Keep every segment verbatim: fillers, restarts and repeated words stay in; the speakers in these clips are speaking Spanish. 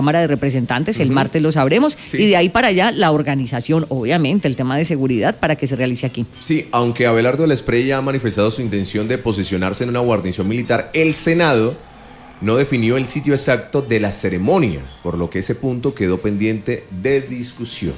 Cámara de Representantes, el uh-huh. martes lo sabremos, sí. y de ahí para allá la organización, obviamente, el tema de seguridad para que se realice aquí. Sí, aunque Abelardo de la Espriella ha manifestado su intención de posicionarse en una guarnición militar, el Senado no definió el sitio exacto de la ceremonia, por lo que ese punto quedó pendiente de discusión.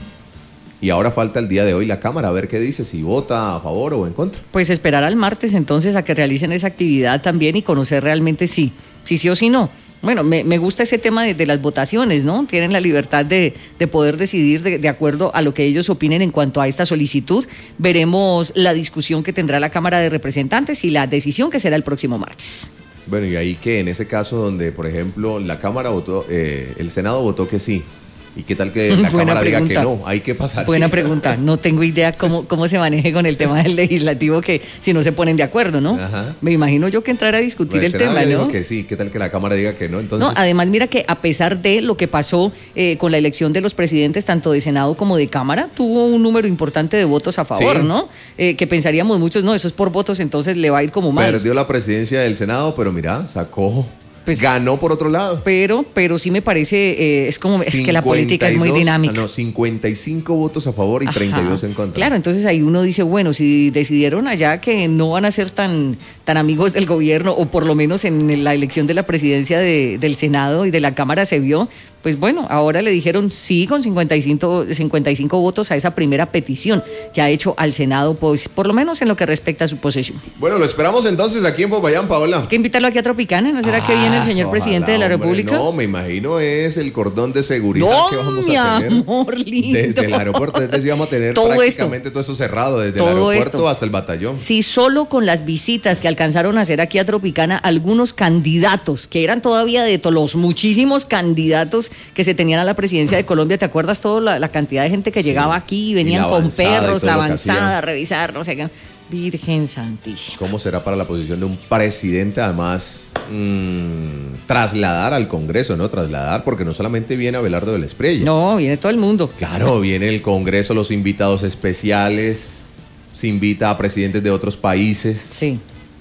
Y ahora falta el día de hoy la Cámara, a ver qué dice, si vota a favor o en contra. Pues esperar al martes entonces a que realicen esa actividad también y conocer realmente si, si sí o si no. Bueno, me, me gusta ese tema de, de las votaciones, ¿no? Tienen la libertad de, de poder decidir de, de acuerdo a lo que ellos opinen en cuanto a esta solicitud. Veremos la discusión que tendrá la Cámara de Representantes y la decisión que será el próximo martes. Bueno, y ahí que en ese caso donde, por ejemplo, la Cámara votó, eh, el Senado votó que sí, ¿y qué tal que la Buena Cámara pregunta. diga que no? Hay que pasar. Buena pregunta. No tengo idea cómo, cómo se maneje con el tema del legislativo, que si no se ponen de acuerdo, ¿no? Ajá. Me imagino yo que entrar a discutir bueno, el, el tema, ¿no? Dijo que sí, ¿qué tal que la Cámara diga que no? Entonces... No, además mira que a pesar de lo que pasó eh, con la elección de los presidentes, tanto de Senado como de Cámara, tuvo un número importante de votos a favor, sí. ¿no? Eh, que pensaríamos muchos, no, eso es por votos, entonces le va a ir como mal. Perdió la presidencia del Senado, pero mira, sacó... Pues, ganó por otro lado. Pero, pero sí me parece, eh, es como, es que la política es muy dinámica. No, cincuenta y cinco votos a favor y Ajá, treinta y dos en contra. Claro, entonces ahí uno dice, bueno, si decidieron allá que no van a ser tan, tan amigos del gobierno, o por lo menos en la elección de la presidencia de, del Senado y de la Cámara se vio, pues bueno, ahora le dijeron sí con cincuenta y cinco votos a esa primera petición que ha hecho al Senado, pues por lo menos en lo que respecta a su posesión. Bueno, lo esperamos entonces aquí en Popayán, Paola. Hay que invitarlo aquí a Tropicana, ¿no será ah, que viene el señor ojalá, presidente de la hombre, República? No, me imagino es el cordón de seguridad no, que vamos mi a tener amor lindo. Desde el aeropuerto, desde vamos a tener todo prácticamente esto. todo eso cerrado, desde todo el aeropuerto esto. hasta el batallón. Sí, solo con las visitas que alcanzaron a hacer aquí a Tropicana algunos candidatos, que eran todavía de todos los muchísimos candidatos que se tenían a la presidencia de Colombia, ¿te acuerdas toda la, la cantidad de gente que sí. llegaba aquí, venían con perros, la avanzada, a revisar, no sé qué? Virgen Santísima. ¿Cómo será para la posición de un presidente, además, mmm, trasladar al Congreso, ¿no? Trasladar, porque no solamente viene Abelardo de la Espriella. No, viene todo el mundo. Claro, viene el Congreso, los invitados especiales, se invita a presidentes de otros países. Sí.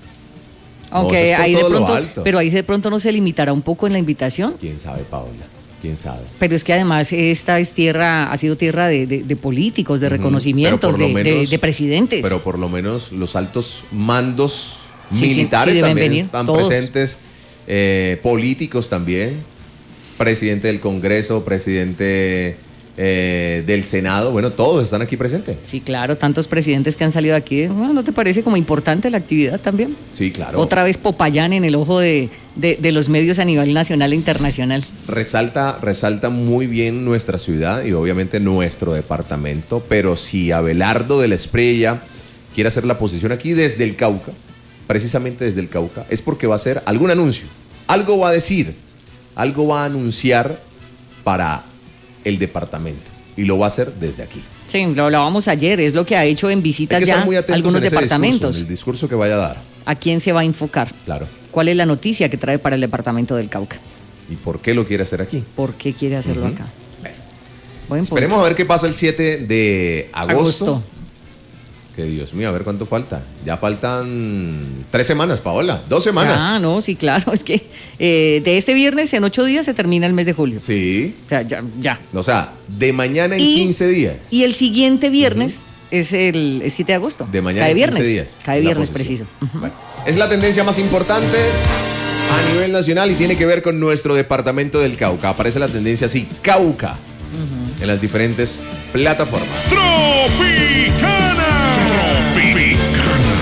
Aunque no, ahí de pronto, pero ahí de pronto no se limitará un poco en la invitación. ¿Quién sabe, Paola? ¿Quién sabe? Pero es que además esta es tierra, ha sido tierra de, de, de políticos, de reconocimientos, de, menos, de, de presidentes. Pero por lo menos los altos mandos sí, militares sí, también venir, están todos. presentes, eh, políticos también, presidente del Congreso, presidente eh, del Senado, bueno, todos están aquí presentes. Sí, claro, tantos presidentes que han salido aquí. Bueno, ¿no te parece como importante la actividad también? Sí, claro. Otra vez Popayán en el ojo de... De, de los medios a nivel nacional e internacional. Resalta, resalta muy bien nuestra ciudad y obviamente nuestro departamento, pero si Abelardo de la Espriella quiere hacer la posición aquí desde el Cauca, precisamente desde el Cauca, es porque va a hacer algún anuncio, algo va a decir, algo va a anunciar para el departamento y lo va a hacer desde aquí. Sí, lo hablábamos ayer, es lo que ha hecho en visitas ya algunos en departamentos. Discurso, en el discurso que vaya a dar. ¿A quién se va a enfocar? Claro. ¿Cuál es la noticia que trae para el departamento del Cauca? ¿Y por qué lo quiere hacer aquí? ¿Por qué quiere hacerlo uh-huh. acá? Bueno. Buen Esperemos punto. a ver qué pasa el siete de agosto. agosto. Que Dios mío, a ver cuánto falta. Ya faltan tres semanas, Paola. Dos semanas. Ah, no, sí, claro. Es que eh, de este viernes en ocho días se termina el mes de julio. Sí. O sea, ya. ya. O sea, de mañana en y, quince días. Y el siguiente viernes... Uh-huh. Es el, el siete de agosto. De mañana Cae viernes. quince días. Cae viernes preciso. Uh-huh. Bueno, es la tendencia más importante a nivel nacional y tiene que ver con nuestro departamento del Cauca. Aparece la tendencia así, Cauca, uh-huh. en las diferentes plataformas. Tropicana. Tropicana.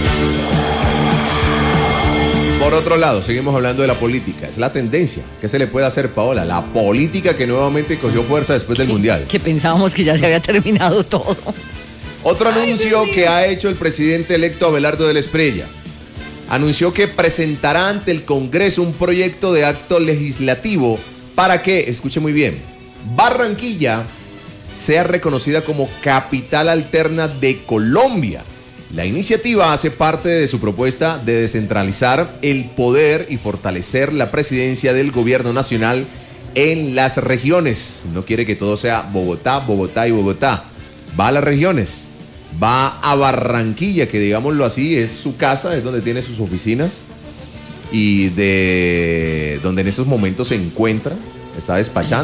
Por otro lado, seguimos hablando de la política. Es la tendencia. ¿Qué se le puede hacer, Paola? La política que nuevamente cogió fuerza después del Mundial. Que pensábamos que ya se había terminado todo. Otro anuncio Ay, que ha hecho el presidente electo Abelardo de la Espriella. Anunció que presentará ante el Congreso un proyecto de acto legislativo para que, escuche muy bien, Barranquilla sea reconocida como capital alterna de Colombia. La iniciativa hace parte de su propuesta de descentralizar el poder y fortalecer la presidencia del gobierno nacional en las regiones. No quiere que todo sea Bogotá, Bogotá y Bogotá. Va a las regiones. Va a Barranquilla, que digámoslo así, es su casa, es donde tiene sus oficinas y de donde en esos momentos se encuentra Está despachando.